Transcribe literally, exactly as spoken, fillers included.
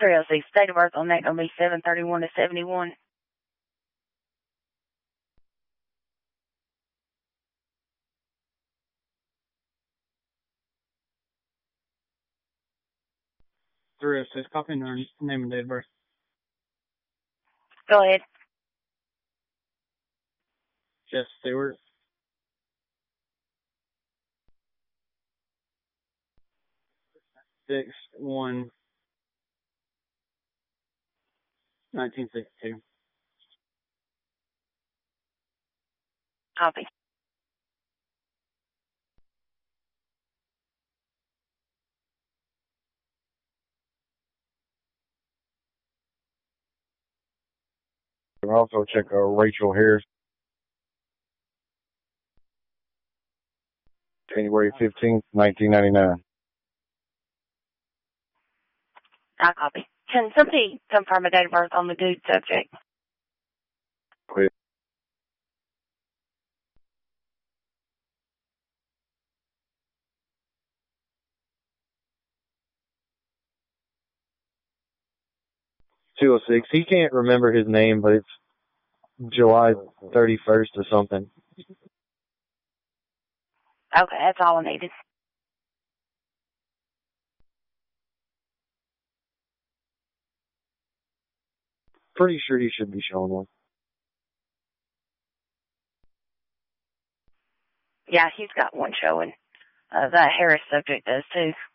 three oh six, date of birth on that going to be seven thirty-one to seventy-one. three oh six, copy and name and date of birth. Go ahead. Jess Stewart. Six one nineteen sixty two. Copy. Also check uh, Rachel Harris. January fifteenth, nineteen ninety-nine. I copy. Can somebody confirm a date of birth on the dude subject? Quit. two oh six. He can't remember his name, but it's July thirty-first or something. Okay, that's all I needed. Pretty sure he should be showing one. Yeah, he's got one showing. Uh, that Harris subject does too.